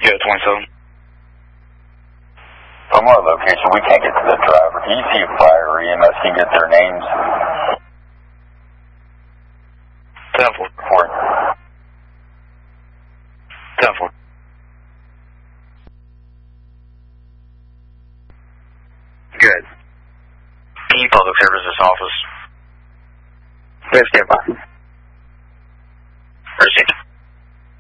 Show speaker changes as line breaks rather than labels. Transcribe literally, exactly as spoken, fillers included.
Yeah, twenty-seven.
From our location, we can't get to the driver. Do you see a fire or E M S can get their names?
ten four.
For
ten four.
Good.
Key Public Services Office.
Yes, stand by.
Received.